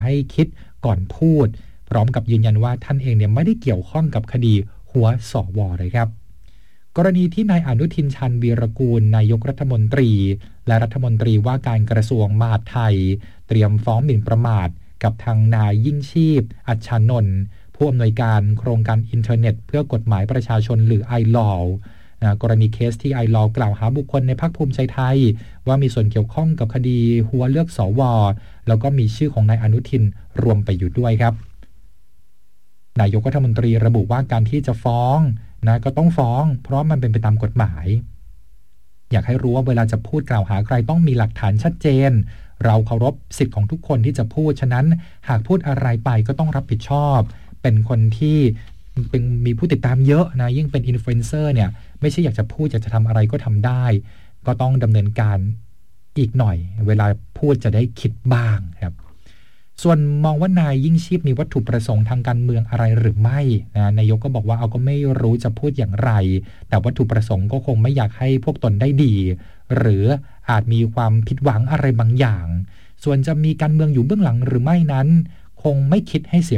ให้คิดก่อนพูดพร้อมกับยืนยันว่าท่านเองเนี่ยไม่ได้เกี่ยวข้องกับคดีหัวสวเลยครับกรณีที่นายอนุทินชาญวีรกูลนายกรัฐมนตรีและรัฐมนตรีว่าการกระทรวงมหาดไทยเตรียมฟ้องหมิ่นประมาทกับทางนายยิ่งชีพอัชชานนท์ผู้อำนวยการโครงการอินเทอร์เน็ตเพื่อกฎหมายประชาชนหรือ iLaw กรณีเคสที่ iLaw กล่าวหาบุคคลในพรรคภูมิใจไทยว่ามีส่วนเกี่ยวข้องกับคดีหัวเลือกสวแล้วก็มีชื่อของนายอนุทินรวมไปอยู่ด้วยครับนายกรัฐมนตรีระบุว่าการที่จะฟ้องนะก็ต้องฟ้องเพราะมันเป็นไปตามกฎหมายอยากให้รู้ว่าเวลาจะพูดกล่าวหาใครต้องมีหลักฐานชัดเจนเราเคารพสิทธิ์ของทุกคนที่จะพูดฉะนั้นหากพูดอะไรไปก็ต้องรับผิดชอบเป็นคนที่มีผู้ติดตามเยอะนะยิ่งเป็นอินฟลูเอนเซอร์เนี่ยไม่ใช่อยากจะพูดอยากจะทำอะไรก็ทำได้ก็ต้องดำเนินการอีกหน่อยเวลาพูดจะได้คิดบ้างครับส่วนมองว่านายยิ่งชีพมีวัตถุประสงค์ทางการเมืองอะไรหรือไม่นะนายกก็บอกว่าเอาก็ไม่รู้จะพูดอย่างไรแต่วัตถุประสงค์ก็คงไม่อยากให้พวกตนได้ดีหรืออาจมีความผิดหวังอะไรบางอย่างส่วนจะมีการเมืองอยู่เบื้องหลังหรือไม่นั้นคงไม่คิดให้เสีย